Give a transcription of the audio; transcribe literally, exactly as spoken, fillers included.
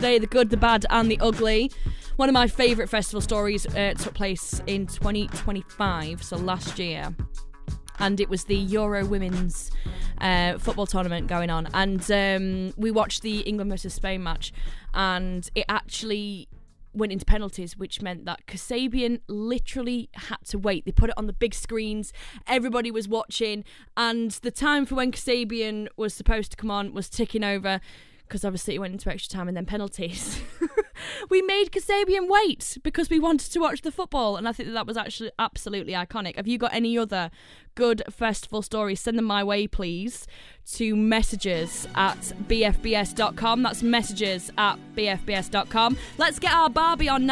today, the good, the bad and the ugly. One of my favourite festival stories uh, took place in twenty twenty-five, so last year. And it was the Euro Women's uh, football tournament going on. And um, we watched the England versus Spain match. And it actually went into penalties, which meant that Kasabian literally had to wait. They put it on the big screens. Everybody was watching. And the time for when Kasabian was supposed to come on was ticking over, because obviously it went into extra time and then penalties. We made Kasabian wait because we wanted to watch the football, and I think that, that was actually absolutely iconic. Have you got any other good festival stories? Send them my way, please, to messages at b f b s dot com. That's messages at b f b s dot com. Let's get our Barbie on now.